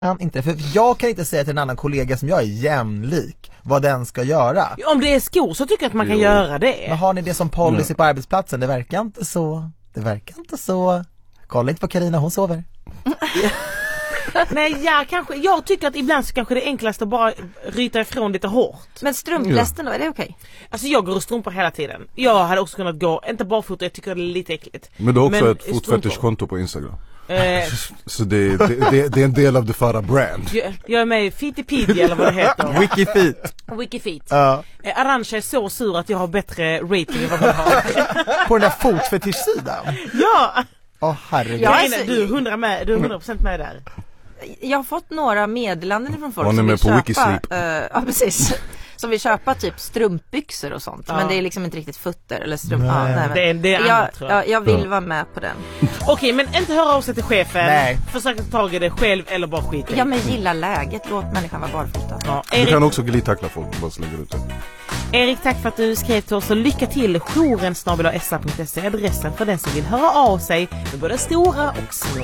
Inte, för jag kan inte säga till en annan kollega som jag är jämlik vad den ska göra. Om det är skor så tycker jag att man kan göra det. Men har ni det som policy på arbetsplatsen? Det verkar inte så. Kolla inte på Carina, hon sover. Nej, jag tycker att ibland så kanske det är enklast att bara ryta ifrån lite hårt. Men strumplästen då, är det okej? Alltså jag går och strumpar hela tiden. Jag hade också kunnat gå, inte bara fota, jag tycker det är lite äckligt. Men du har också ett fotfetischkonto på Instagram. Så det är en del av det Farah brand. Jag är med i Fittipedia eller vad det heter. Wikifeet. Arantxa är så sur att jag har bättre rating än vad hon har. På den där fotfetischsidan? Ja! Herregud. Du är 100% med där. Jag har fått några meddelanden från folk som vill på köpa Wikisleep. ja, precis. Som vill köpa typ strumpbyxor och sånt. Men det är liksom inte riktigt fötter eller strump. Det är annat, tror jag. Jag vill vara med på den. Okej, men inte höra av sig till chefen. Nej. Försök ta tag i det själv eller bara skita i. Ja, men gilla läget. Låt människan vara barfota. Ja, Du kan också glidtackla folk, bara slänger ut det. Erik, tack för att du skrev till oss och lycka till. Jouren@sa.se, adressen för den som vill höra av sig med både stora och små